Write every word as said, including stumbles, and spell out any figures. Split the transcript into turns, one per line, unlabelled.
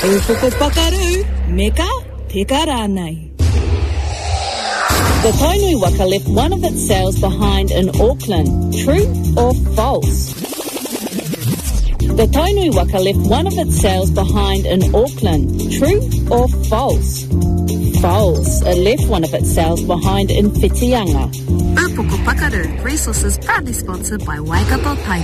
E poko pakaru, meka peka rānei.
The Tainui Waka left one of its sails behind in Auckland. True or false? The Tainui Waka left one of its sails behind in Auckland. True or false? False. It left one of its sails behind in Whitianga.
Upoko Pakaru, resources proudly sponsored by Waikato Tainui.